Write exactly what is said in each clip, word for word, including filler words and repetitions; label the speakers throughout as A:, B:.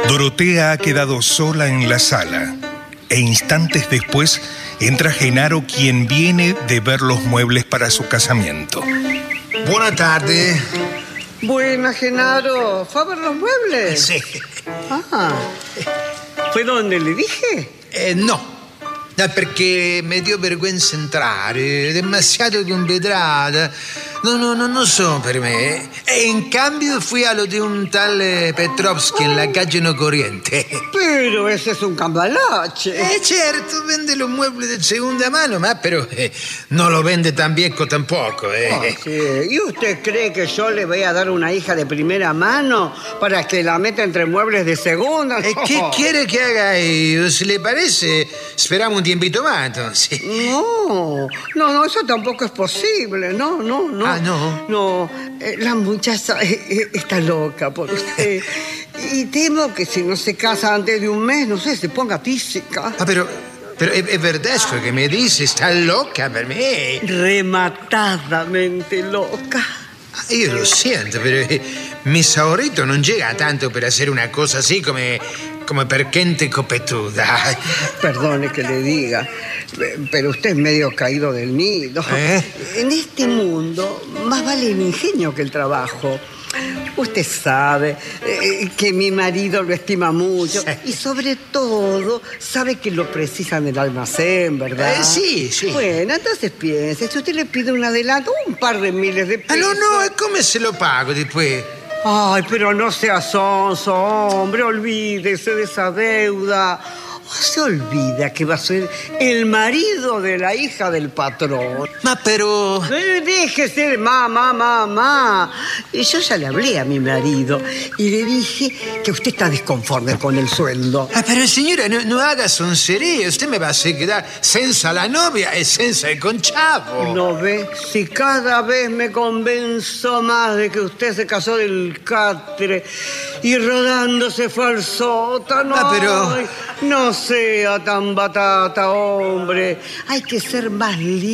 A: Dorotea ha quedado sola en la sala e instantes después entra Genaro, quien viene de ver los muebles para su casamiento.
B: Buenas tardes.
C: Buenas, Genaro. ¿Fue a ver los muebles?
B: Sí.
C: Ah, ¿fue donde le dije?
B: Eh, no. No, perché mi dio vergogna entrare, demasiado convetrata. No, no, no, non so per me. E in cambio fui a lo de un tal eh, Petrovsky en la calle No Corriente.
C: Pero ese es un cambalache.
B: Eh, certo, vende los muebles de segunda mano, ma pero eh, no lo vende tan viejo tampoco. Eh.
C: Oh, sí. ¿Y usted cree que yo le voy a dar una hija de primera mano para que la meta entre muebles de segunda?
B: Eh, ¿Qué quiere que haga yo? Si le parece, esperamos un tiempito más, entonces.
C: No, no, no, eso tampoco es posible. No, no, no.
B: Ah, ¿no?
C: No, eh, la muchacha eh, eh, está loca por usted. Y temo que si no se casa antes de un mes, no sé, se ponga física.
B: Ah, pero, pero es, es verdad esto que me dice, está loca per me.
C: Rematadamente loca.
B: Ah, io lo siento, pero eh, mi saurito non llega tanto per hacer una cosa así come, come per gente copetuda.
C: Perdone que le diga, pero usted es medio caído del nido.
B: ¿Eh?
C: En este mundo más vale el ingenio que el trabajo. Usted sabe eh, que mi marido lo estima mucho, sí. Y sobre todo sabe que lo precisa en el almacén, ¿verdad?
B: Eh, sí, sí.
C: Bueno, entonces piense, si usted le pide un adelanto, un par de miles de pesos.
B: Ah, no, no, ¿y cómo se lo pago después?
C: Ay, pero no sea sonso, hombre, olvídese de esa deuda. Se olvida que va a ser el marido de la hija del patrón.
B: Ma, pero...
C: Eh, déjese de mamá, mamá. Y yo ya le hablé a mi marido y le dije que usted está disconforme con el sueldo.
B: Ah, pero señora, no, no haga soncería. Usted me va a hacer quedar senza la novia y senza el conchavo.
C: ¿No ve? Si cada vez me convenzo más de que usted se casó del catre y rodando se fue al sótano.
B: Ah, pero...
C: Ay, no sea tan batata, hombre. Hay que ser más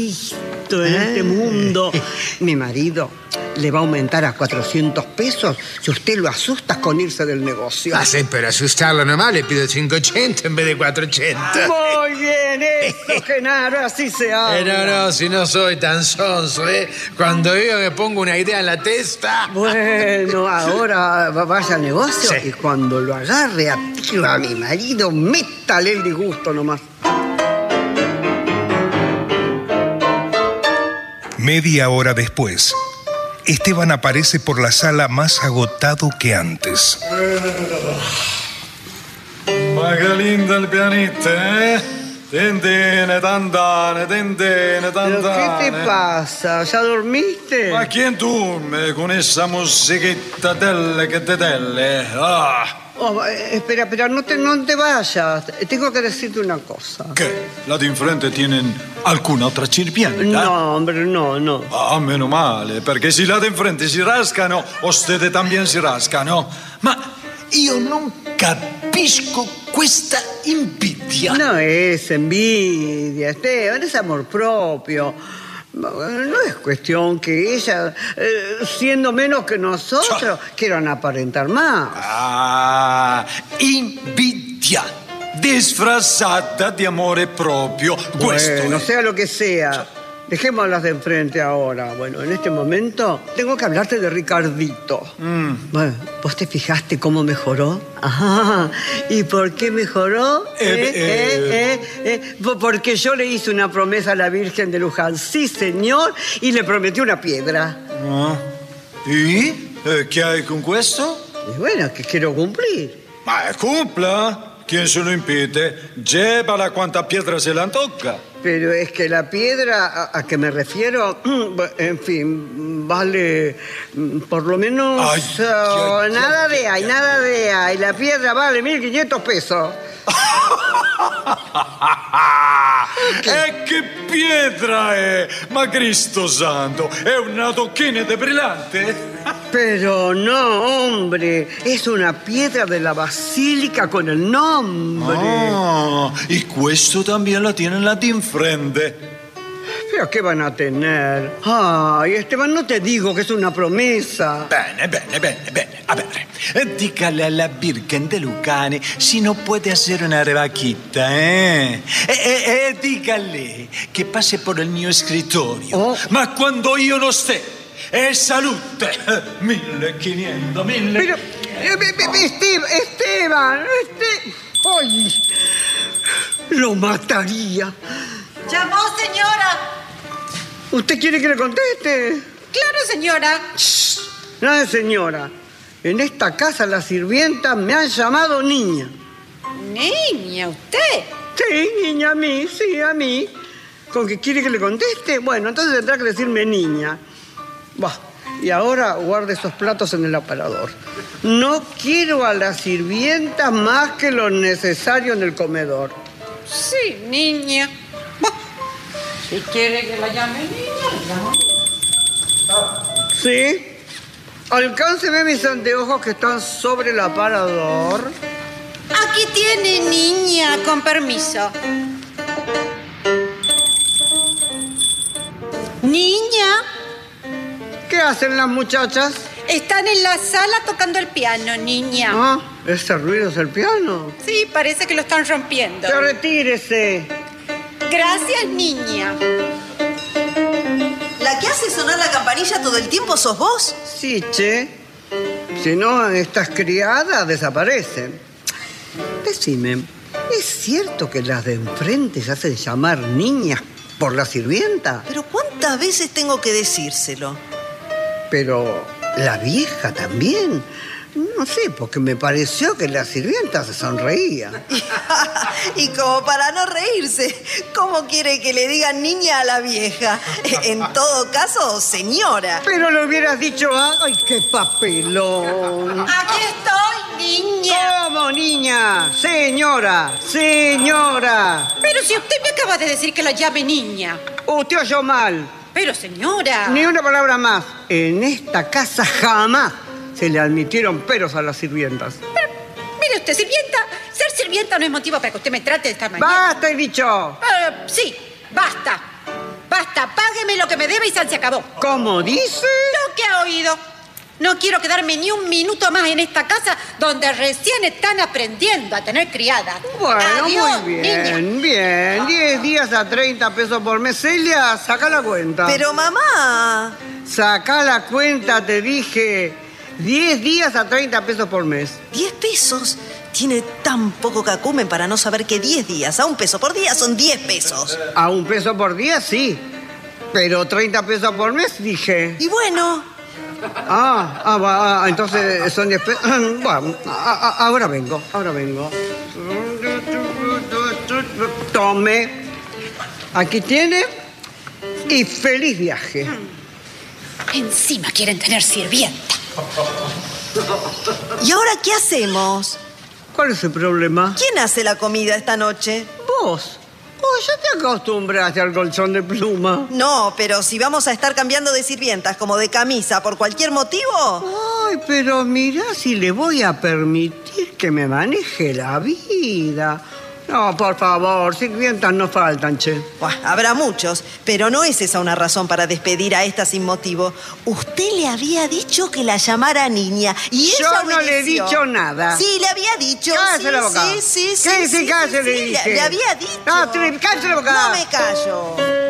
C: listo en este mundo. Mi marido le va a aumentar a cuatrocientos pesos si usted lo asusta con irse del negocio.
B: Ah, sí, pero asustarlo nomás le pido cinquecento en vez de cuatrocientos.
C: Muy bien, eso, Genaro, así se habla.
B: Eh, no, no, si no soy tan sonso, ¿eh? Cuando yo me pongo una idea en la testa...
C: Bueno, ahora vaya al negocio,
B: sí.
C: Y cuando lo agarre a tiro a mi marido, métale el disgusto nomás.
A: Media hora después, Esteban aparece por la sala más agotado que antes.
D: Ma che linda il pianista, eh? Tendene, tandane, tendene, tandane.
C: ¿Pero qué te pasa? ¿Ya dormiste?
D: Ma chi duerme con esa musiquita telle che te telle? Ah!
C: Oh, eh, espera, espera, no te, no te vayas. Tengo que decirte una cosa.
D: ¿Qué? ¿La de enfrente tienen alguna otra sirvienta?
C: No, hombre, no, no.
D: Ah, meno male, perché se la de enfrente si rascano, ustedes también si rascano. Ma io non capisco questa invidia.
C: No es envidia, Esteban, es amor propio. No es cuestión que ella, eh, siendo menos que nosotros, quieran aparentar más.
D: Ah, invidia disfrazata di amore proprio. Questo
C: Bueno,
D: es.
C: sea lo que sea. Dejémoslas de enfrente ahora. Bueno, en este momento tengo que hablarte de Ricardito.
D: Mm.
C: Bueno, ¿vos te fijaste cómo mejoró? Ajá. ¿Y por qué mejoró?
D: Eh,
C: ¿Eh?
D: eh.
C: ¿Eh? ¿Eh? ¿Eh? Porque yo le hice una promesa a la Virgen de Luján. Sí, señor. Y le prometí una piedra.
D: Ah. ¿Y? Eh, ¿Qué hay con questo?
C: Y bueno, que quiero cumplir.
D: Ma cumpla. ¿Quién se lo impide? Llévala cuanta piedra se le antoja.
C: Pero es que la piedra a, a que me refiero, en fin, vale mm, por lo menos
D: Ay,
C: oh,
D: ay,
C: nada
D: ay,
C: de ahí,
D: ay,
C: nada de ahí. La piedra vale mil quinientos pesos.
D: E che pietra è! Ma Cristo santo, è una tocchina de brillante?
C: Pero no, hombre, es una piedra de la basílica con el nombre.
D: Ah, y questo también la tiene la de enfrente.
C: ¿Pero qué van a tener? Ay, Esteban, no te digo que es una promesa.
D: Bene, bene, bene, bene. A ver, eh, dígale a la Virgen de Lucane si no puede hacer una rebaquita, ¿eh? Eh, eh, eh, dígale que pase por el mio escritorio.
C: Oh.
D: Ma quando io non sté, e salute. millequinientos, mille...
C: Pero, eh, eh, eh, Esteban, Esteban, este... ¡Ay! Lo mataría.
E: ¿Llamó, señora?
C: ¿Usted quiere que le conteste?
E: Claro, señora.
C: Shh, nada de señora. En esta casa las sirvientas me han llamado niña.
E: Niña, ¿usted?
C: Sí, niña, a mí, sí, a mí. ¿Con qué quiere que le conteste? Bueno, entonces tendrá que decirme niña. Bah, y ahora guarde esos platos en el aparador. No quiero a las sirvientas más que lo necesario en el comedor.
E: Sí, niña. Bah, si quiere que la llame niña, la llamo.
C: ¿Sí? Alcánceme mis anteojos que están sobre el aparador.
E: Aquí tiene, niña, con permiso. Niña,
C: ¿Qué hacen las muchachas?
E: están en la sala tocando el piano, niña.
C: Ah, ese ruido es el piano.
E: Sí, parece que lo están rompiendo.
C: Ya retírese.
E: Gracias, niña.
F: ¿La que hace sonar la campanilla todo el tiempo sos vos?
C: Sí, che. Si no, estas criadas desaparecen. Decime, ¿es cierto que las de enfrente se hacen llamar niñas por la sirvienta?
F: Pero ¿cuántas veces tengo que decírselo?
C: Pero la vieja también. No sé, porque me pareció que la sirvienta se sonreía.
F: Y como para no reírse, ¿cómo quiere que le digan niña a la vieja? En todo caso, señora.
C: Pero le hubieras dicho, ¡ay, qué papelón!
E: Aquí estoy, niña.
C: ¿Cómo, niña? Señora, señora.
E: Pero si usted me acaba de decir que la llame niña.
C: Usted oyó mal.
E: Pero, señora.
C: Ni una palabra más. En esta casa jamás se le admitieron peros a las sirvientas.
E: Pero, mire usted, sirvienta. Ser sirvienta no es motivo para que usted me trate de esta manera.
C: ¡Basta, he dicho!
E: Eh, sí, basta. Basta, págueme lo que me debe y se acabó.
C: ¿Cómo dice?
E: Lo que ha oído. No quiero quedarme ni un minuto más en esta casa donde recién están aprendiendo a tener criadas.
C: Bueno,
E: Adiós,
C: muy bien,
E: niña.
C: bien. Diez días a treinta pesos por mes. Celia, saca la cuenta.
F: Pero mamá...
C: Saca la cuenta, te dije. Diez días a treinta pesos por mes.
F: ¿Diez pesos? Tiene tan poco cacumen para no saber que diez días a un peso por día son diez pesos.
C: A un peso por día, sí. Pero treinta pesos por mes, dije.
F: Y bueno...
C: Ah, ah, va, ah, entonces son diez pesos. Bueno, a- a- ahora vengo, ahora vengo. Tome. Aquí tiene. Y feliz viaje.
E: Encima quieren tener sirvienta.
F: ¿Y ahora qué hacemos?
C: ¿Cuál es el problema?
F: ¿Quién hace la comida esta noche?
C: Vos. Oh, ya te acostumbraste al colchón de pluma.
F: No, pero si vamos a estar cambiando de sirvientas como de camisa por cualquier motivo...
C: Ay, pero mirá si le voy a permitir que me maneje la vida. No, por favor, sirvientas no faltan, che.
F: Buah, habrá muchos, pero no es esa una razón para despedir a esta sin motivo. Usted le había dicho que la llamara niña y
C: Yo
F: ella
C: no le he
F: obedeció.
C: dicho nada.
F: Sí, le había dicho.
C: Cállese
F: sí,
C: la boca.
F: Sí, sí, sí.
C: ¿Qué
F: sí,
C: dice?
F: sí,
C: Cállese,
F: sí,
C: le
F: sí,
C: dije.
F: Le había dicho.
C: No, Tri, cállese la boca.
F: No me callo.